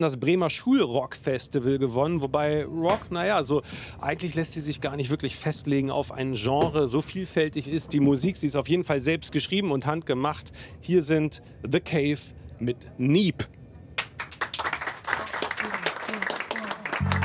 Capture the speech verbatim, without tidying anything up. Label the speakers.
Speaker 1: das Bremer Schulrock-Festival gewonnen, wobei Rock, naja, so eigentlich lässt sie sich gar nicht wirklich festlegen auf ein Genre. So vielfältig ist die Musik, sie ist auf jeden Fall selbst geschrieben und handgemacht. Hier sind The Cave mit Neep.